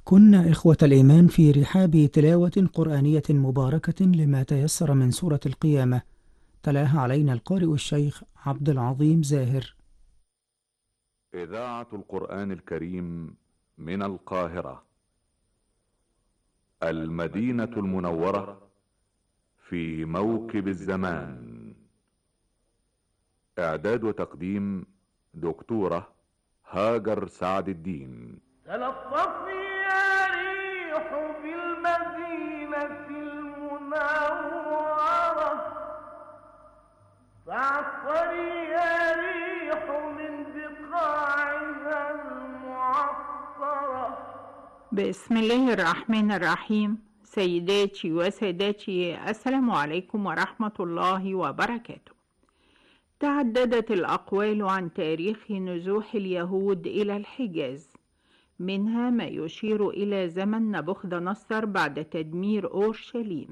كنا إخوة الإيمان في رحاب تلاوة قرآنية مباركة لما تيسر من سورة القيامة. تلاها علينا القارئ الشيخ عبد العظيم زاهر. إذاعة القرآن الكريم من القاهرة، المدينة المنورة، في موكب الزمان. إعداد وتقديم دكتورة هاجر سعد الدين. تلطفي يا ريح بالمدينة المنورة، فاعطري يا ريح من بقاعها المعطرة. بسم الله الرحمن الرحيم. سيداتي وسادتي، السلام عليكم ورحمة الله وبركاته. تعددت الأقوال عن تاريخ نزوح اليهود إلى الحجاز، منها ما يشير إلى زمن نبوخذ-نصر بعد تدمير أورشليم.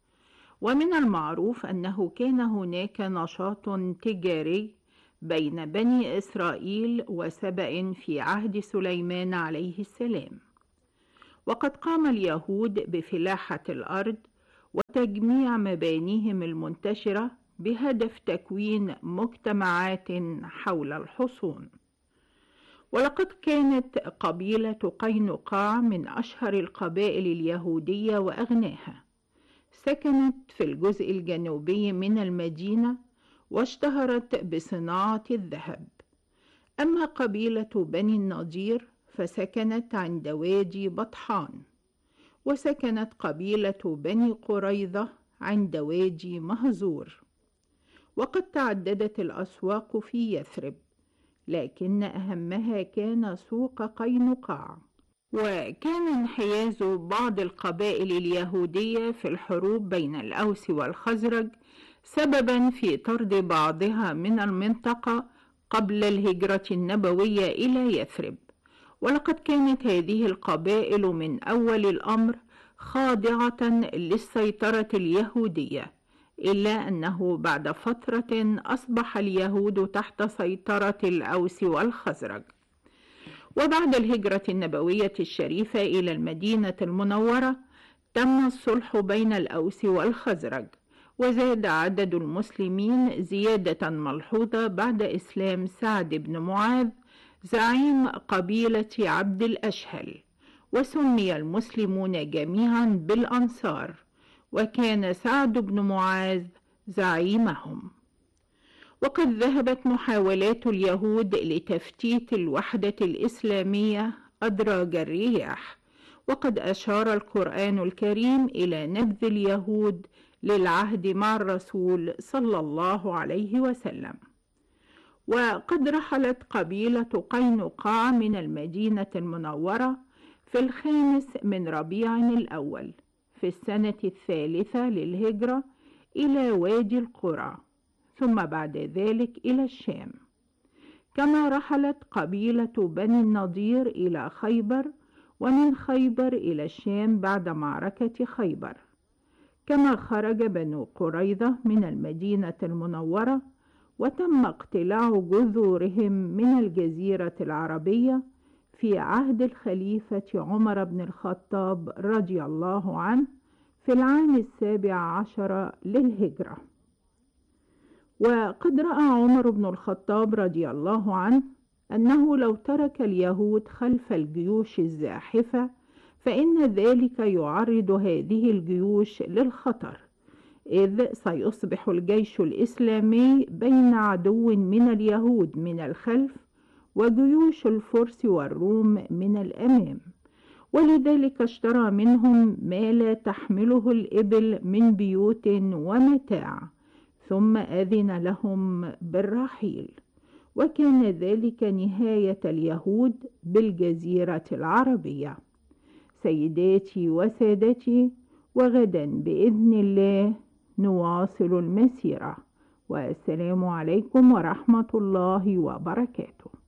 ومن المعروف أنه كان هناك نشاط تجاري بين بني إسرائيل وسبأ في عهد سليمان عليه السلام، وقد قام اليهود بفلاحة الأرض وتجميع مبانيهم المنتشرة بهدف تكوين مجتمعات حول الحصون. ولقد كانت قبيلة قينقاع من أشهر القبائل اليهودية وأغناها، سكنت في الجزء الجنوبي من المدينة واشتهرت بصناعة الذهب. أما قبيلة بني النضير فسكنت عند وادي بطحان، وسكنت قبيلة بني قريظة عند وادي مهزور. وقد تعددت الأسواق في يثرب، لكن أهمها كان سوق قينقاع. وكان انحياز بعض القبائل اليهودية في الحروب بين الأوس والخزرج سببا في طرد بعضها من المنطقة قبل الهجرة النبوية إلى يثرب. ولقد كانت هذه القبائل من أول الأمر خاضعة للسيطرة اليهودية، إلا أنه بعد فترة أصبح اليهود تحت سيطرة الأوس والخزرج. وبعد الهجرة النبوية الشريفة إلى المدينة المنورة تم الصلح بين الأوس والخزرج، وزاد عدد المسلمين زيادة ملحوظة بعد إسلام سعد بن معاذ زعيم قبيلة عبد الأشهل، وسمي المسلمون جميعا بالأنصار، وكان سعد بن معاذ زعيمهم. وقد ذهبت محاولات اليهود لتفتيت الوحدة الإسلامية أدراج الرياح، وقد أشار القرآن الكريم إلى نبذ اليهود للعهد مع الرسول صلى الله عليه وسلم. وقد رحلت قبيلة قينقاع من المدينة المنورة في 5 ربيع الأول في السنة 3 للهجرة إلى وادي القرى، ثم بعد ذلك إلى الشام. كما رحلت قبيلة بني النضير إلى خيبر، ومن خيبر إلى الشام بعد معركة خيبر. كما خرج بنو قريظة من المدينة المنورة، وتم اقتلاع جذورهم من الجزيرة العربية في عهد الخليفة عمر بن الخطاب رضي الله عنه في العام 17 للهجرة. وقد رأى عمر بن الخطاب رضي الله عنه أنه لو ترك اليهود خلف الجيوش الزاحفة فإن ذلك يعرض هذه الجيوش للخطر، إذ سيصبح الجيش الإسلامي بين عدو من اليهود من الخلف وجيوش الفرس والروم من الأمام. ولذلك اشترى منهم ما لا تحمله الإبل من بيوت ومتاع، ثم أذن لهم بالرحيل. وكان ذلك نهاية اليهود بالجزيرة العربية. سيداتي وسادتي، وغدا بإذن الله نواصل المسيرة، والسلام عليكم ورحمة الله وبركاته.